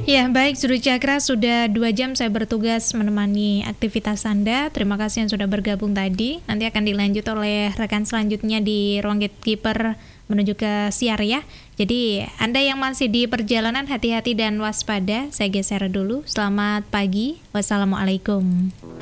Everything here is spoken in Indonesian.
Ya, baik Juru Cakra, sudah 2 jam saya bertugas menemani aktivitas Anda. Terima kasih yang sudah bergabung tadi. Nanti akan dilanjut oleh rekan selanjutnya di ruang gatekeeper menuju ke siar ya. Jadi Anda yang masih di perjalanan, hati-hati dan waspada. Saya geser dulu. Selamat pagi. Wassalamualaikum.